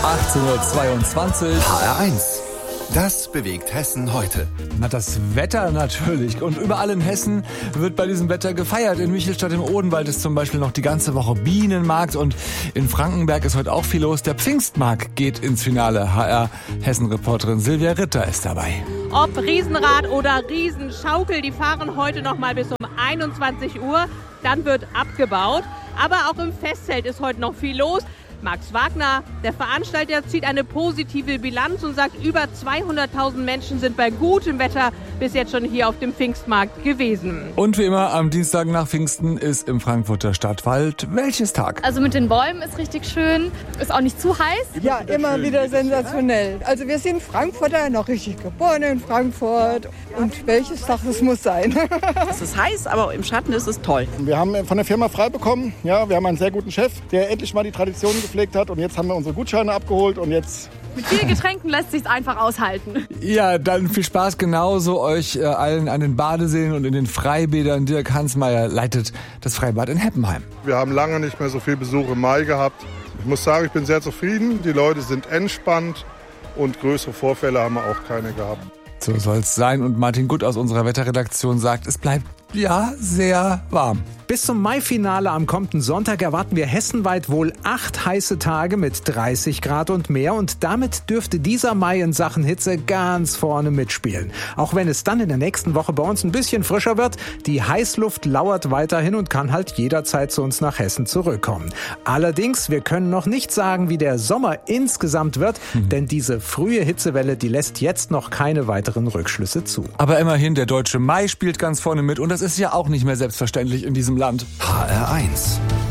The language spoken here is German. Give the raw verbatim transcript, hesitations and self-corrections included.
achtzehn Uhr zweiundzwanzig. H R eins. Das bewegt Hessen heute. Na, das Wetter natürlich. Und überall in Hessen wird bei diesem Wetter gefeiert. In Michelstadt im Odenwald ist zum Beispiel noch die ganze Woche Bienenmarkt. Und in Frankenberg ist heute auch viel los. Der Pfingstmarkt geht ins Finale. H R-Hessen-Reporterin Silvia Ritter ist dabei. Ob Riesenrad oder Riesenschaukel, die fahren heute noch mal bis um einundzwanzig Uhr. Dann wird abgebaut. Aber auch im Festzelt ist heute noch viel los. Max Wagner, der Veranstalter, zieht eine positive Bilanz und sagt, über zweihunderttausend Menschen sind bei gutem Wetter bis jetzt schon hier auf dem Pfingstmarkt gewesen. Und wie immer, am Dienstag nach Pfingsten ist im Frankfurter Stadtwald welches Tag? Also mit den Bäumen ist richtig schön, ist auch nicht zu heiß. Ja, immer wieder sensationell. Also wir sind Frankfurter, noch richtig geboren in Frankfurt. Und welches Tag es muss sein. Es ist heiß, aber im Schatten ist es toll. Wir haben von der Firma frei bekommen. Ja, wir haben einen sehr guten Chef, der endlich mal die Tradition gepflegt hat. Und jetzt haben wir unsere Gutscheine abgeholt und jetzt... Mit vielen Getränken lässt sich's einfach aushalten. Ja, dann viel Spaß genauso euch äh, allen an den Badeseen und in den Freibädern. Dirk Hansmeier leitet das Freibad in Heppenheim. Wir haben lange nicht mehr so viel Besuch im Mai gehabt. Ich muss sagen, ich bin sehr zufrieden. Die Leute sind entspannt und größere Vorfälle haben wir auch keine gehabt. So soll's sein. Und Martin Gutt aus unserer Wetterredaktion sagt, es bleibt ja sehr warm. Bis zum Mai-Finale am kommenden Sonntag erwarten wir hessenweit wohl acht heiße Tage mit dreißig Grad und mehr. Und damit dürfte dieser Mai in Sachen Hitze ganz vorne mitspielen. Auch wenn es dann in der nächsten Woche bei uns ein bisschen frischer wird, die Heißluft lauert weiterhin und kann halt jederzeit zu uns nach Hessen zurückkommen. Allerdings, wir können noch nicht sagen, wie der Sommer insgesamt wird, mhm. denn diese frühe Hitzewelle, die lässt jetzt noch keine weiteren Rückschlüsse zu. Aber immerhin, der deutsche Mai spielt ganz vorne mit und das ist ja auch nicht mehr selbstverständlich in diesem Land. H R eins.